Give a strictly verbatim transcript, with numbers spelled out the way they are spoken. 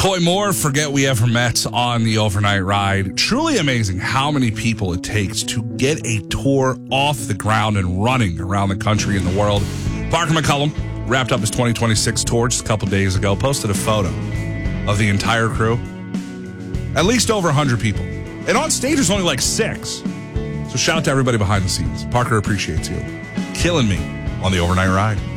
Coy Moore, Forget We Ever Met on the overnight ride. Truly amazing how many people it takes to get a tour off the ground and running around the country and the world. Parker McCullum wrapped up his twenty twenty-six tour just a couple days ago, posted a photo of the entire crew. At least over one hundred people. And on stage, there's only like six. So shout out to everybody behind the scenes. Parker appreciates you. Killing me on the overnight ride.